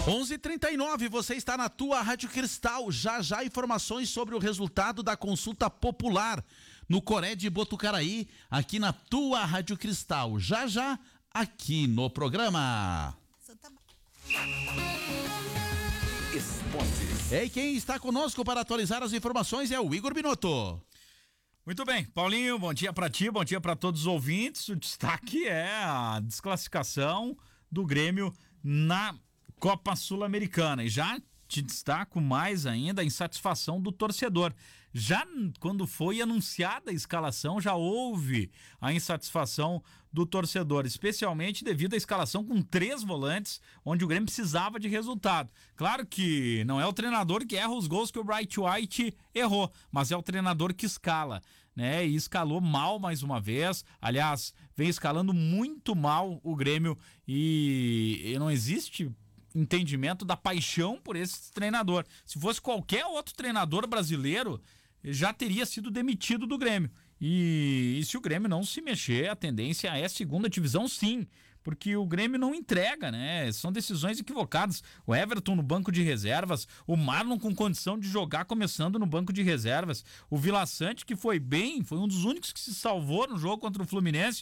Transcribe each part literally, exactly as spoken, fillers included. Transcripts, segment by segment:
onze e trinta e nove, você está na tua Rádio Cristal. Já já informações sobre o resultado da consulta popular no Coré de Botucaraí, aqui na tua Rádio Cristal. Já já aqui no programa. Esportes. E quem está conosco para atualizar as informações é o Igor Binotto. Muito bem, Paulinho, bom dia para ti, bom dia para todos os ouvintes. O destaque é a desclassificação do Grêmio na Copa Sul-Americana, e já te destaco mais ainda a insatisfação do torcedor. Já quando foi anunciada a escalação, já houve a insatisfação do torcedor, especialmente devido à escalação com três volantes, onde o Grêmio precisava de resultado. Claro que não é o treinador que erra os gols que o Bright White errou, mas é o treinador que escala, né? E escalou mal mais uma vez. Aliás, vem escalando muito mal o Grêmio, e, e não existe entendimento da paixão por esse treinador. Se fosse qualquer outro treinador brasileiro, já teria sido demitido do Grêmio. E, e se o Grêmio não se mexer, a tendência é segunda divisão, sim, porque o Grêmio não entrega, né? São decisões equivocadas. O Everton no banco de reservas, o Marlon com condição de jogar começando no banco de reservas, o Vila Sante, que foi bem, foi um dos únicos que se salvou no jogo contra o Fluminense,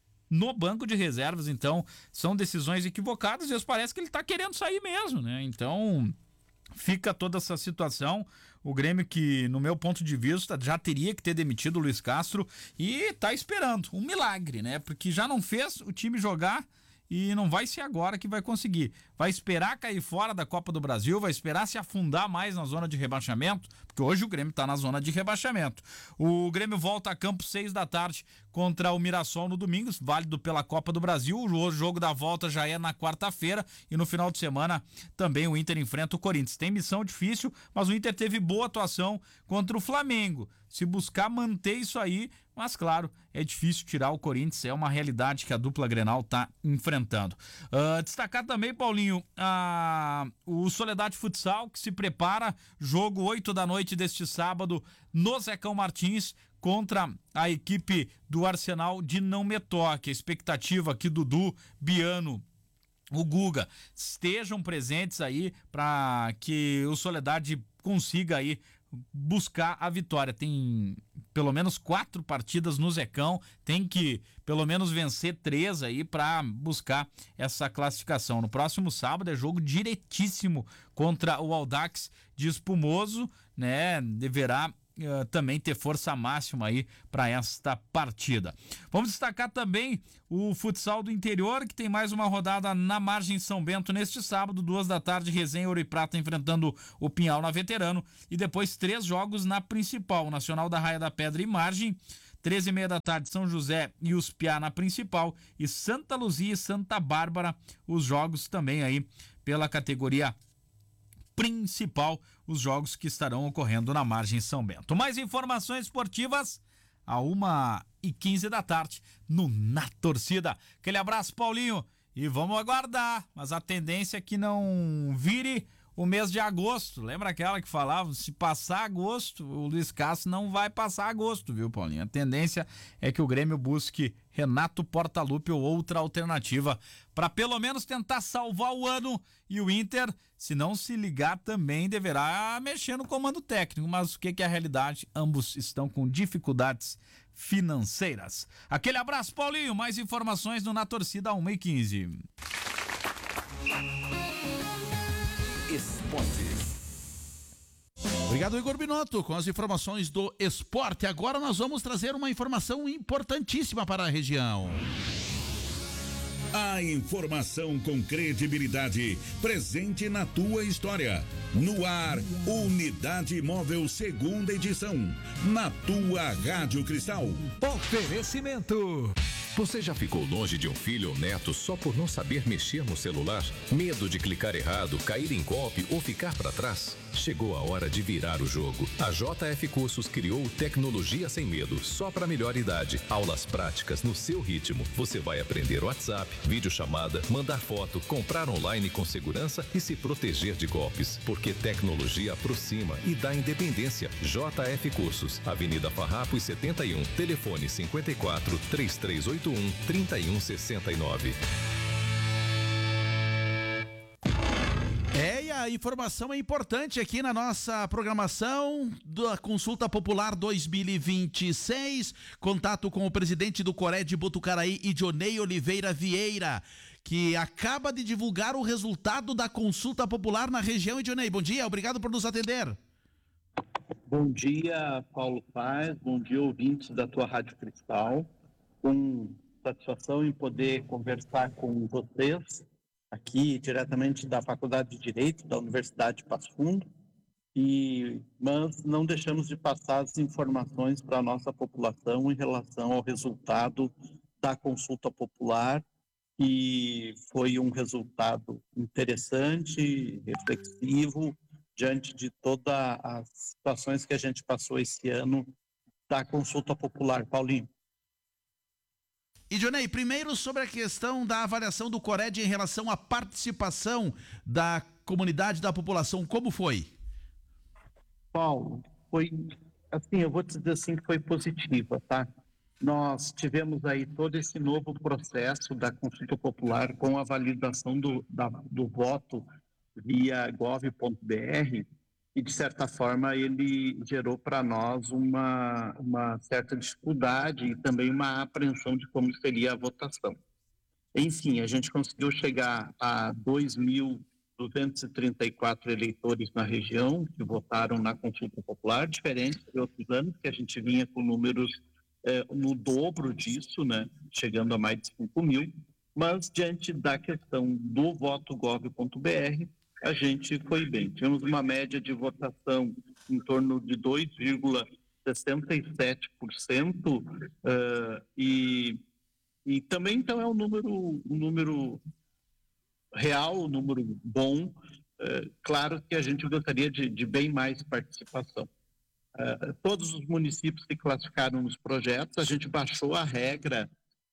no banco de reservas. Então são decisões equivocadas, e parece que ele tá querendo sair mesmo, né? Então fica toda essa situação. O Grêmio, que no meu ponto de vista já teria que ter demitido o Luiz Castro, e tá esperando um milagre, né? Porque já não fez o time jogar, e não vai ser agora que vai conseguir. Vai esperar cair fora da Copa do Brasil, vai esperar se afundar mais na zona de rebaixamento, porque hoje o Grêmio está na zona de rebaixamento. O Grêmio volta a campo seis da tarde contra o Mirassol no domingo, válido pela Copa do Brasil. O jogo da volta já é na quarta-feira, e no final de semana também o Inter enfrenta o Corinthians. Tem missão difícil, mas o Inter teve boa atuação contra o Flamengo. Se buscar manter isso aí, mas claro, é difícil tirar o Corinthians, é uma realidade que a dupla Grenal está enfrentando. Uh, destacar também, Paulinho, uh, o Soledade Futsal, que se prepara, jogo oito da noite deste sábado no Zecão Martins, contra a equipe do Arsenal de Não Me Toque. A expectativa que Dudu, Biano, o Guga estejam presentes aí para que o Soledade consiga aí buscar a vitória. Tem pelo menos quatro partidas no Zecão, tem que pelo menos vencer três aí para buscar essa classificação. No próximo sábado é jogo diretíssimo contra o Audax de Espumoso, né? Deverá Uh, também ter força máxima aí para esta partida. Vamos destacar também o futsal do interior, que tem mais uma rodada na Margem São Bento neste sábado, duas da tarde, Resenha Ouro e Prata enfrentando o Pinhal na Veterano, e depois três jogos na principal, o Nacional da Raia da Pedra e Margem, treze e meia da tarde, São José e os Piá na principal, e Santa Luzia e Santa Bárbara, os jogos também aí pela categoria principal, os jogos que estarão ocorrendo na Margem São Bento. Mais informações esportivas a uma e quinze da tarde no Na Torcida. Aquele abraço, Paulinho, e vamos aguardar, mas a tendência é que não vire o mês de agosto. Lembra aquela que falava, se passar agosto, o Luiz Castro não vai passar agosto, viu, Paulinho? A tendência é que o Grêmio busque Renato Portaluppi ou outra alternativa para pelo menos tentar salvar o ano, e o Inter, se não se ligar, também deverá mexer no comando técnico. Mas o que, que é a realidade? Ambos estão com dificuldades financeiras. Aquele abraço, Paulinho. Mais informações no Na Torcida uma e quinze. Esportes. Obrigado, Igor Binotto, com as informações do esporte. Agora nós vamos trazer uma informação importantíssima para a região. A informação com credibilidade, presente na tua história. No ar, Unidade Móvel, segunda edição. Na tua Rádio Cristal. Oferecimento. Você já ficou longe de um filho ou neto só por não saber mexer no celular? Medo de clicar errado, cair em golpe ou ficar para trás? Chegou a hora de virar o jogo. A J F Cursos criou Tecnologia Sem Medo, só para melhor idade. Aulas práticas no seu ritmo. Você vai aprender WhatsApp, videochamada, mandar foto, comprar online com segurança e se proteger de golpes. Porque tecnologia aproxima e dá independência. J F Cursos, Avenida Farrapos setenta e um, telefone cinquenta e quatro, três três oito um, trinta e um sessenta e nove. a informação é importante aqui na nossa programação da Consulta Popular dois mil e vinte e seis. Contato com o presidente do Coré de Botucaraí, Idionei Oliveira Vieira, que acaba de divulgar o resultado da Consulta Popular na região. Idionei, bom dia, obrigado por nos atender. Bom dia, Paulo Paz, bom dia, ouvintes da tua Rádio Cristal. Com satisfação em poder conversar com vocês aqui diretamente da Faculdade de Direito da Universidade de Passo Fundo, e, mas não deixamos de passar as informações para a nossa população em relação ao resultado da consulta popular, que foi um resultado interessante, reflexivo, diante de todas as situações que a gente passou esse ano da consulta popular. Paulinho. Idionei, primeiro sobre a questão da avaliação do Cored em relação à participação da comunidade, da população, como foi? Paulo, foi, assim, eu vou te dizer assim que foi positiva, tá? Nós tivemos aí todo esse novo processo da consulta popular com a validação do, da, do voto via gov ponto br, e de certa forma ele gerou para nós uma, uma certa dificuldade e também uma apreensão de como seria a votação. Enfim, a gente conseguiu chegar a dois mil duzentos e trinta e quatro eleitores na região que votaram na consulta popular, diferente de outros anos, que a gente vinha com números eh, no dobro disso, né, chegando a mais de cinco mil, mas diante da questão do voto gov ponto br, a gente foi bem. Tivemos uma média de votação em torno de dois vírgula sessenta e sete por cento uh, e, e também então é um número, um número real, um número bom. Uh, claro que a gente gostaria de, de bem mais participação. Uh, todos os municípios se classificaram nos projetos, a gente baixou a regra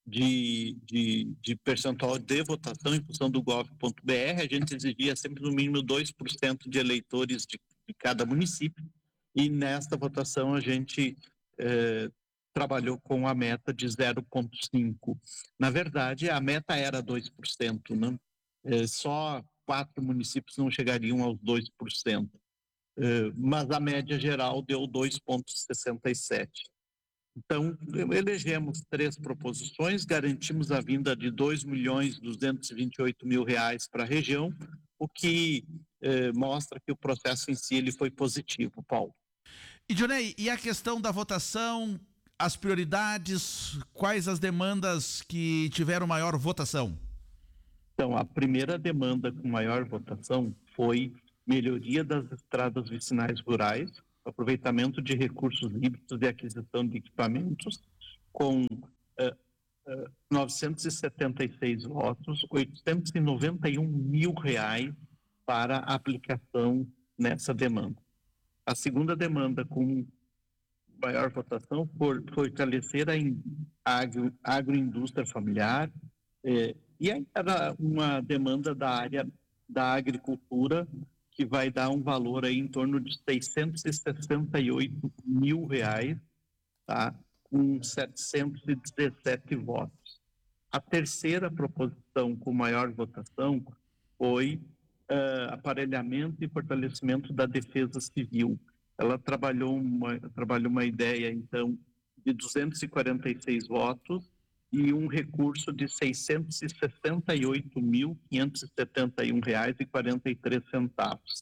De, de, de percentual de votação em função do gov ponto br, a gente exigia sempre no mínimo dois por cento de eleitores de, de cada município, e nesta votação a gente eh, trabalhou com a meta de zero vírgula cinco. Na verdade, a meta era dois por cento, né? Eh, só quatro municípios não chegariam aos dois por cento, eh, mas a média geral deu dois vírgula sessenta e sete. Então, elegemos três proposições, garantimos a vinda de dois milhões duzentos e vinte e oito mil reais para a região, o que eh, mostra que o processo em si ele foi positivo, Paulo. Idionei, e a questão da votação, as prioridades, quais as demandas que tiveram maior votação? Então, a primeira demanda com maior votação foi melhoria das estradas vicinais rurais, aproveitamento de recursos híbridos e aquisição de equipamentos, com uh, uh, novecentos e setenta e seis votos, oitocentos e noventa e um mil reais para aplicação nessa demanda. A segunda demanda com maior votação foi fortalecer a agro, agroindústria familiar, eh, e aí era uma demanda da área da agricultura, que vai dar um valor aí em torno de seiscentos e sessenta e oito mil reais, tá? Com setecentos e dezessete votos. A terceira proposição com maior votação foi uh, aparelhamento e fortalecimento da defesa civil. Ela trabalhou uma, trabalhou uma ideia, então, de duzentos e quarenta e seis votos e um recurso de seiscentos e sessenta e oito mil, quinhentos e setenta e um reais e quarenta e três centavos.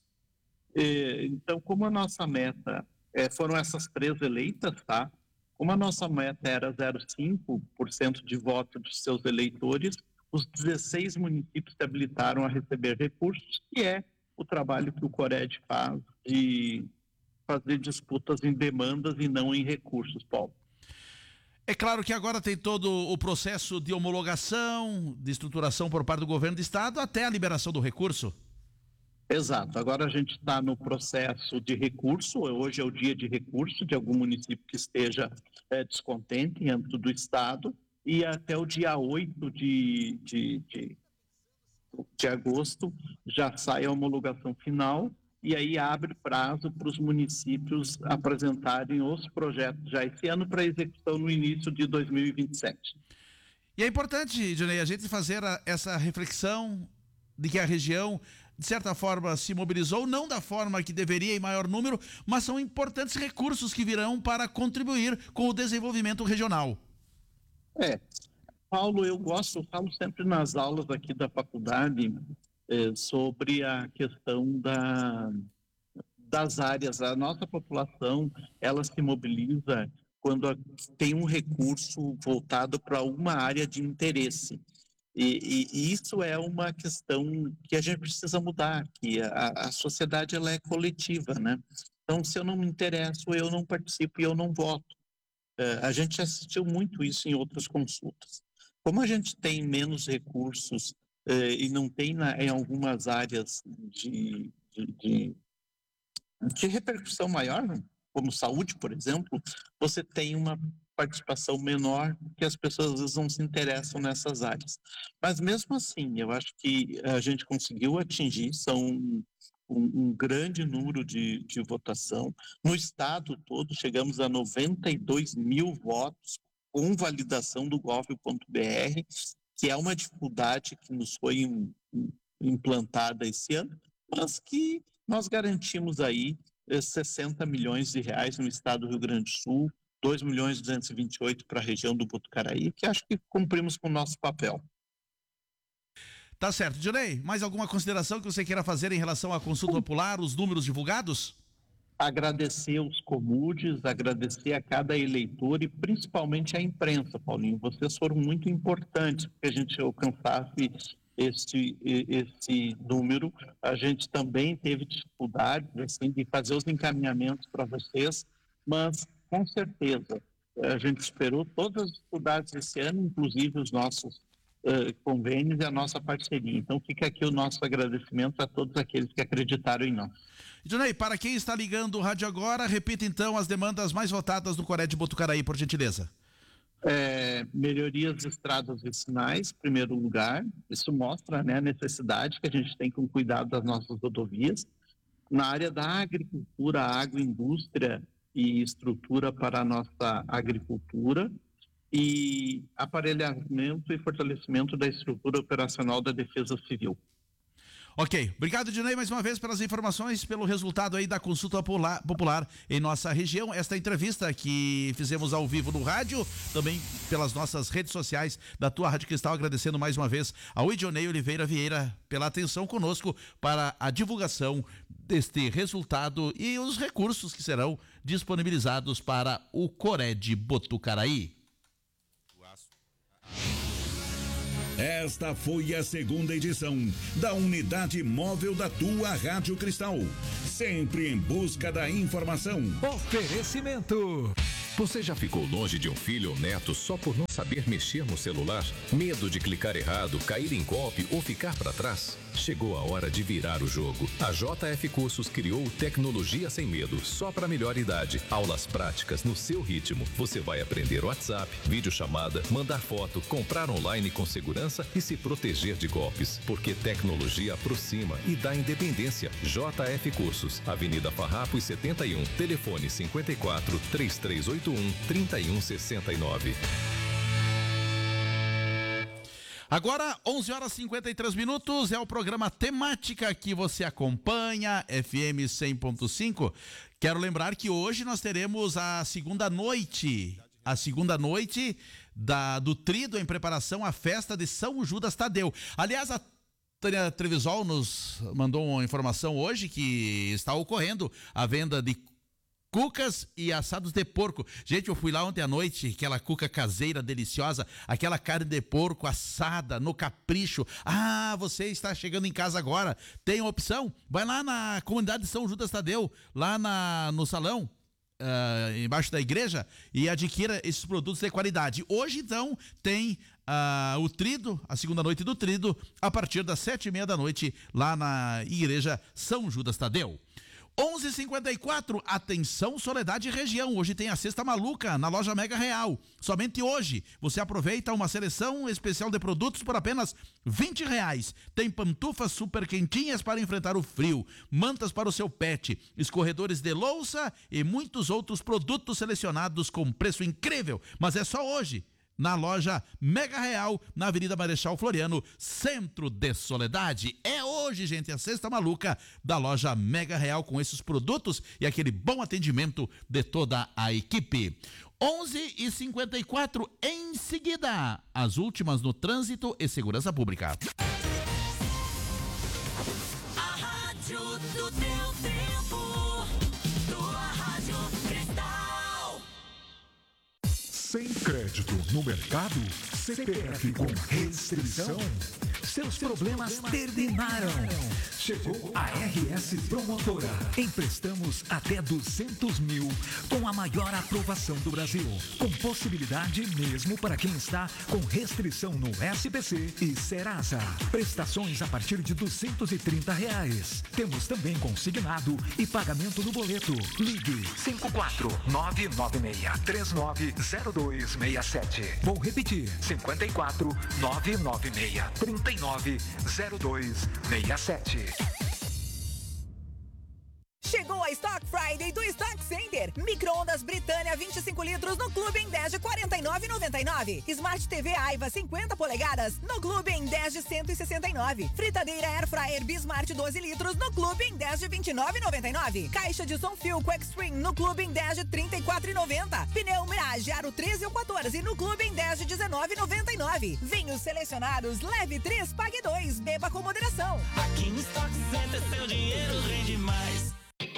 Então, como a nossa meta, é, foram essas três eleitas, tá? Como a nossa meta era zero vírgula cinco por cento de voto dos seus eleitores, os dezesseis municípios se habilitaram a receber recursos, que é o trabalho que o Cored faz de fazer disputas em demandas e não em recursos, Paulo. É claro que agora tem todo o processo de homologação, de estruturação por parte do governo do estado até a liberação do recurso. Exato. Agora a gente está no processo de recurso. Hoje é o dia de recurso de algum município que esteja é, descontente em âmbito do estado, e até o dia oito de, de, de, de agosto já sai a homologação final, e aí abre prazo para os municípios apresentarem os projetos já esse ano para execução no início de dois mil e vinte e sete. E é importante, Idionei, a gente fazer a, essa reflexão de que a região de certa forma, se mobilizou, não da forma que deveria em maior número, mas são importantes recursos que virão para contribuir com o desenvolvimento regional. É, Paulo, eu gosto, eu falo sempre nas aulas aqui da faculdade eh, sobre a questão da, das áreas. A nossa população, ela se mobiliza quando tem um recurso voltado para uma área de interesse. E, e, e isso é uma questão que a gente precisa mudar, que a, a sociedade ela é coletiva, né? Então, se eu não me interesso, eu não participo e eu não voto. Uh, a gente assistiu muito isso em outras consultas. Como a gente tem menos recursos uh, e não tem na, em algumas áreas de, de, de, de repercussão maior, né? Como saúde, por exemplo, você tem uma participação menor, porque as pessoas às vezes não se interessam nessas áreas. Mas mesmo assim, eu acho que a gente conseguiu atingir, são um, um grande número de, de votação. No estado todo, chegamos a noventa e dois mil votos com validação do gov ponto br, que é uma dificuldade que nos foi in, in, implantada esse ano, mas que nós garantimos aí sessenta milhões de reais no estado do Rio Grande do Sul, dois milhões duzentos e vinte e oito para a região do Botucaraí, que acho que cumprimos com o nosso papel. Tá certo. Dionei, mais alguma consideração que você queira fazer em relação à consulta popular, os números divulgados? Agradecer os comudes, agradecer a cada eleitor e principalmente a imprensa, Paulinho. Vocês foram muito importantes para que a gente alcançasse esse, esse número. A gente também teve dificuldade assim, de fazer os encaminhamentos para vocês, mas com certeza a gente esperou todas as dificuldades esse ano, inclusive os nossos uh, convênios e a nossa parceria. Então fica aqui o nosso agradecimento a todos aqueles que acreditaram em nós. Dionei, para quem está ligando o rádio agora, repita então as demandas mais votadas no Cored de Botucaraí, por gentileza. É, melhorias de estradas vicinais, em primeiro lugar. Isso mostra, né, a necessidade que a gente tem com cuidado das nossas rodovias. Na área da agricultura, agroindústria e estrutura para a nossa agricultura. E aparelhamento e fortalecimento da estrutura operacional da Defesa Civil. Ok, obrigado, Dionei, mais uma vez pelas informações, pelo resultado aí da consulta popular, popular em nossa região. Esta entrevista que fizemos ao vivo no rádio, também pelas nossas redes sociais da tua Rádio Cristal, agradecendo mais uma vez ao Dionei Oliveira Vieira pela atenção conosco para a divulgação deste resultado e os recursos que serão disponibilizados para o Cored Botucaraí. Esta foi a segunda edição da Unidade Móvel da tua Rádio Cristal. Sempre em busca da informação. Oferecimento. Você já ficou longe de um filho ou neto só por não saber mexer no celular? Medo de clicar errado, cair em golpe ou ficar para trás? Chegou a hora de virar o jogo. A J F Cursos criou Tecnologia Sem Medo, só para melhor idade. Aulas práticas no seu ritmo. Você vai aprender WhatsApp, videochamada, mandar foto, comprar online com segurança e se proteger de golpes. Porque tecnologia aproxima e dá independência. J F Cursos, Avenida Farrapos setenta e um, telefone cinquenta e quatro, trinta e três oitenta e um, trinta e um sessenta e nove. Agora, onze horas e cinquenta e três minutos, é o programa Temática que você acompanha, F M cem ponto cinco. Quero lembrar que hoje nós teremos a segunda noite, a segunda noite da, do Trido em preparação à festa de São Judas Tadeu. Aliás, a Tânia Trevisol nos mandou uma informação hoje que está ocorrendo a venda de cucas e assados de porco. Gente, eu fui lá ontem à noite, aquela cuca caseira deliciosa, aquela carne de porco assada no capricho. Ah, você está chegando em casa agora, tem opção? Vai lá na comunidade de São Judas Tadeu, lá na, no salão, uh, embaixo da igreja, e adquira esses produtos de qualidade. Hoje, então, tem uh, o Trido, a segunda noite do Trido, a partir das sete e meia da noite, lá na igreja São Judas Tadeu. onze e cinquenta e quatro, atenção Soledade e região, hoje tem a cesta maluca na loja Mega Real, somente hoje você aproveita uma seleção especial de produtos por apenas vinte reais, tem pantufas super quentinhas para enfrentar o frio, mantas para o seu pet, escorredores de louça e muitos outros produtos selecionados com preço incrível, mas é só hoje. na loja Mega Real, na Avenida Marechal Floriano, Centro de Soledade. É hoje, gente, a Sexta Maluca da loja Mega Real, com esses produtos e aquele bom atendimento de toda a equipe. onze e cinquenta e quatro, em seguida, as últimas no trânsito e segurança pública. A rádio do teu tempo, tua Rádio Cristal. Sem crédito no mercado, C P F com restrição, seus problemas terminaram. Chegou a R S Promotora. Emprestamos até duzentos mil com a maior aprovação do Brasil. Com possibilidade mesmo para quem está com restrição no S B C e Serasa. Prestações a partir de duzentos e trinta reais. Temos também consignado e pagamento no boleto. Ligue cinco quatro nove nove seis três nove zero dois seis sete. Vou repetir, cinco quatro nove nove seis três nove zero dois seis sete. Chegou a Stock Friday do Stock Center. Micro-ondas Britânia vinte e cinco litros no Clube em dez de quarenta e nove reais e noventa e nove centavos. Smart T V Aiva cinquenta polegadas no Clube em dez de cento e sessenta e nove reais. Fritadeira Air Fryer Bismart doze litros no Clube em dez de vinte e nove reais e noventa e nove centavos. Caixa de som Philco Extreme no Clube em dez de trinta e quatro reais e noventa centavos. Pneu Mirage Aro treze ou quatorze no Clube em dez de dezenove reais e noventa e nove centavos. Vinhos selecionados, leve três, pague dois. Beba com moderação. Aqui no Stock Center seu dinheiro rende mais.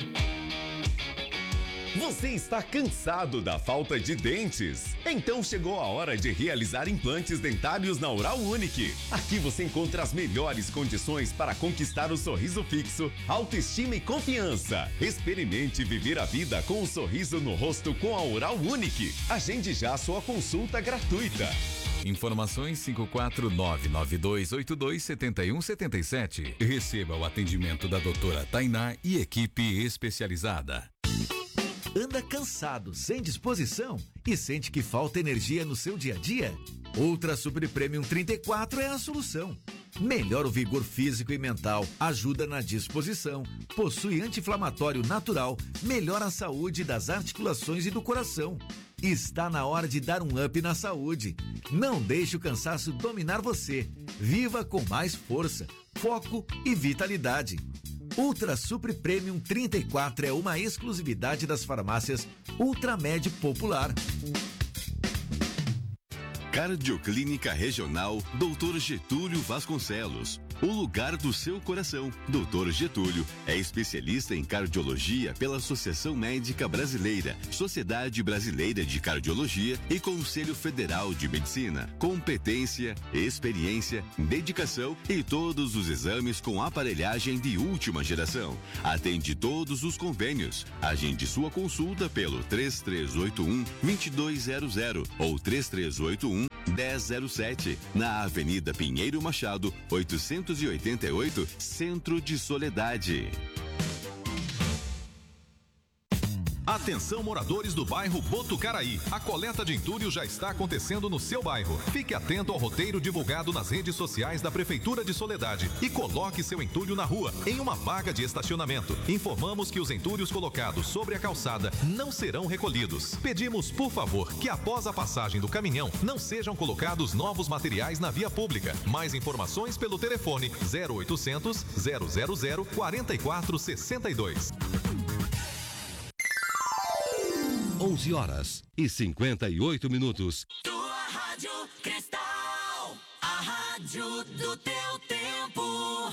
Você está cansado da falta de dentes? Então chegou a hora de realizar implantes dentários na Oral Unique. Aqui você encontra as melhores condições para conquistar o sorriso fixo, autoestima e confiança. Experimente viver a vida com um sorriso no rosto com a Oral Unique. Agende já a sua consulta gratuita. Informações cinco quatro nove nove dois oito dois sete um sete sete. Receba o atendimento da doutora Tainá e equipe especializada. Anda cansado, sem disposição e sente que falta energia no seu dia a dia? Ultra Super Premium trinta e quatro é a solução. Melhora o vigor físico e mental, ajuda na disposição, possui anti-inflamatório natural, melhora a saúde das articulações e do coração. Está na hora de dar um up na saúde. Não deixe o cansaço dominar você. Viva com mais força, foco e vitalidade. Ultra Super Premium trinta e quatro é uma exclusividade das farmácias Ultramed Popular. Cardioclínica Regional doutor Getúlio Vasconcelos. O lugar do seu coração. doutor Getúlio é especialista em cardiologia pela Associação Médica Brasileira, Sociedade Brasileira de Cardiologia e Conselho Federal de Medicina. Competência, experiência, dedicação e todos os exames com aparelhagem de última geração. Atende todos os convênios. Agende sua consulta pelo três três oito um, dois dois zero zero ou três três oito um, um zero zero sete, na Avenida Pinheiro Machado, oitocentos e oitenta e oito, Centro de Soledade. Atenção, moradores do bairro Botucaraí. A coleta de entulho já está acontecendo no seu bairro. Fique atento ao roteiro divulgado nas redes sociais da Prefeitura de Soledade e coloque seu entulho na rua, em uma vaga de estacionamento. Informamos que os entulhos colocados sobre a calçada não serão recolhidos. Pedimos, por favor, que após a passagem do caminhão não sejam colocados novos materiais na via pública. Mais informações pelo telefone zero oitocentos, zero zero zero, quatro quatro seis dois. onze horas e cinquenta e oito minutos. Tua Rádio Cristal, a rádio do teu tempo.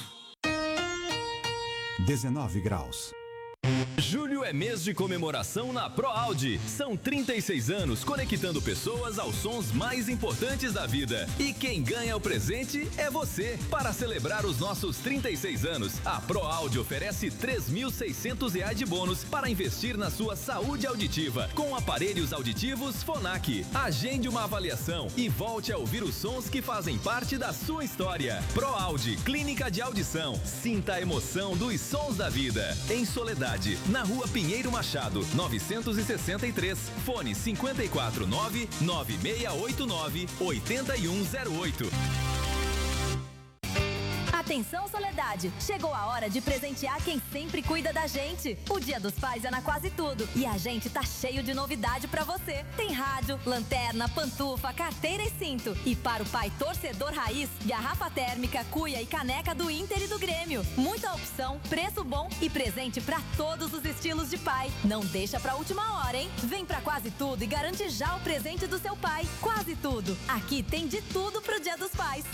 dezenove graus. Julho é mês de comemoração na ProAudio. São trinta e seis anos conectando pessoas aos sons mais importantes da vida. E quem ganha o presente é você. Para celebrar os nossos trinta e seis anos, a ProAudio oferece três mil e seiscentos reais de bônus para investir na sua saúde auditiva com aparelhos auditivos Phonak. Agende uma avaliação e volte a ouvir os sons que fazem parte da sua história. ProAudio, Clínica de Audição. Sinta a emoção dos sons da vida. Em Soledade, na Rua Pinheiro Machado, novecentos e sessenta e três. Fone cinco quatro nove, nove seis oito nove, oito um zero oito. Atenção, Soledade, chegou a hora de presentear quem sempre cuida da gente. O Dia dos Pais é na Quase Tudo e a gente tá cheio de novidade pra você. Tem rádio, lanterna, pantufa, carteira e cinto. E para o pai torcedor raiz, garrafa térmica, cuia e caneca do Inter e do Grêmio. Muita opção, preço bom e presente pra todos os estilos de pai. Não deixa pra última hora, hein? Vem pra Quase Tudo e garante já o presente do seu pai. Quase Tudo. Aqui tem de tudo pro Dia dos Pais.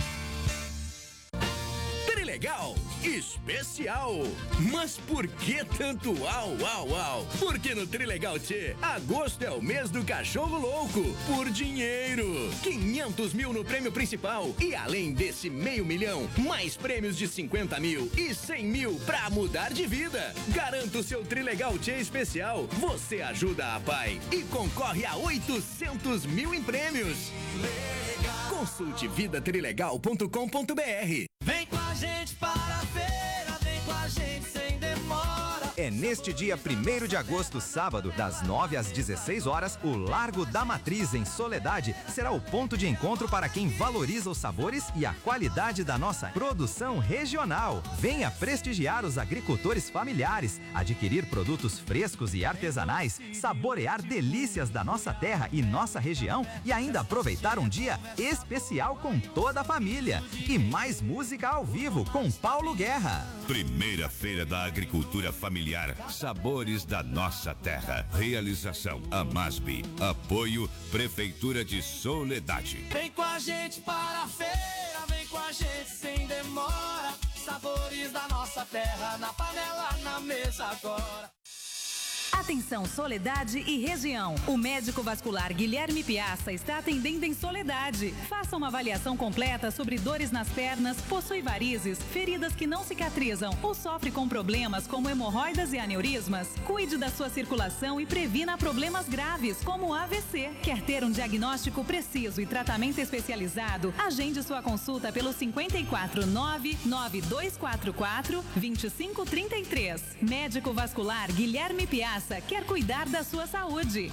Trilegal especial. Mas por que tanto au, au, au? Porque no Trilegal Tchê, agosto é o mês do cachorro louco. Por dinheiro. quinhentos mil no prêmio principal. E além desse meio milhão, mais prêmios de cinquenta mil e cem mil pra mudar de vida. Garanta o seu Trilegal Tchê especial. Você ajuda a pai e concorre a oitocentos mil em prêmios. Legal. Consulte vida trilegal ponto com ponto br. Vem com a gente para a feira, vem com a gente sem demora. É neste dia primeiro de agosto, sábado, das nove às dezesseis horas, o Largo da Matriz, em Soledade, será o ponto de encontro para quem valoriza os sabores e a qualidade da nossa produção regional. Venha prestigiar os agricultores familiares, adquirir produtos frescos e artesanais, saborear delícias da nossa terra e nossa região e ainda aproveitar um dia especial com toda a família. E mais música ao vivo com Paulo Guerra. Primeira Feira da Agricultura Familiar. Sabores da nossa terra. Realização Amasbi. Apoio Prefeitura de Soledade. Vem com a gente para a feira, vem com a gente sem demora. Sabores da nossa terra, na panela, na mesa agora. Atenção, Soledade e região. O médico vascular Guilherme Piazza está atendendo em Soledade. Faça uma avaliação completa sobre dores nas pernas, possui varizes, feridas que não cicatrizam ou sofre com problemas como hemorroidas e aneurismas. Cuide da sua circulação e previna problemas graves como A V C. Quer ter um diagnóstico preciso e tratamento especializado? Agende sua consulta pelo cinquenta e quatro, nove nove dois quatro quatro, vinte e cinco trinta e três. Médico vascular Guilherme Piazza quer cuidar da sua saúde.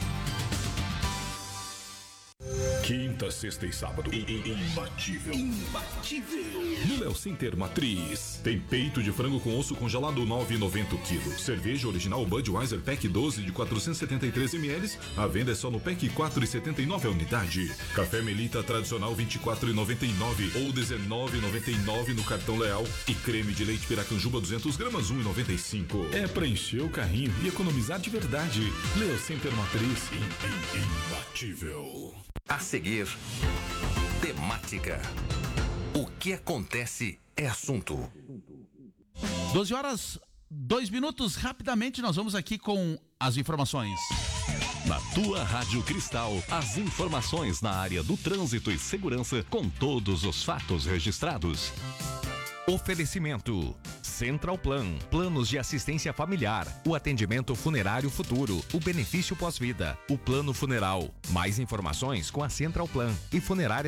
Quinta, sexta e sábado. Imbatível. Imbatível. No Léo Center Matriz. Tem peito de frango com osso congelado nove reais e noventa centavos o quilo. Cerveja original Budweiser Pack doze de quatrocentos e setenta e três mililitros. A venda é só no Pack quatro reais e setenta e nove centavos a unidade. Café Melita tradicional vinte e quatro reais e noventa e nove centavos ou dezenove reais e noventa e nove centavos no cartão Leal. E creme de leite Piracanjuba duzentas gramas um real e noventa e cinco centavos. É pra encher o carrinho e economizar de verdade. Léo Center Matriz. Imbatível. A seguir, temática. O que acontece é assunto. doze horas, dois minutos. Rapidamente nós vamos aqui com as informações. Na tua Rádio Cristal, as informações na área do trânsito e segurança com todos os fatos registrados. Oferecimento Central Plan, planos de assistência familiar, o atendimento funerário futuro, o benefício pós-vida, o plano funeral. Mais informações com a Central Plan e Funerária